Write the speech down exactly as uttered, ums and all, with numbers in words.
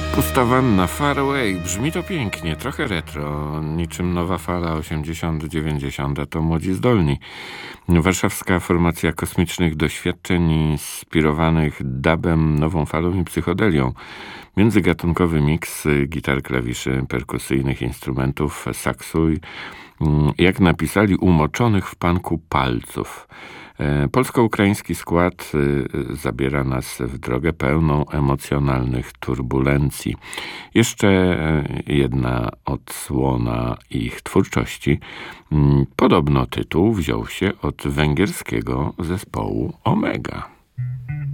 Pusta wanna, Far Away, brzmi to pięknie, trochę retro, niczym nowa fala osiemdziesiąt dziewięćdziesiąt, a to młodzi zdolni. Warszawska formacja kosmicznych doświadczeń inspirowanych dubem, nową falą i psychodelią. Międzygatunkowy miks gitar, klawiszy, perkusyjnych instrumentów, saksu i, jak napisali, umoczonych w punku palców. Polsko-ukraiński skład zabiera nas w drogę pełną emocjonalnych turbulencji. Jeszcze jedna odsłona ich twórczości. Podobno tytuł wziął się od węgierskiego zespołu Omega.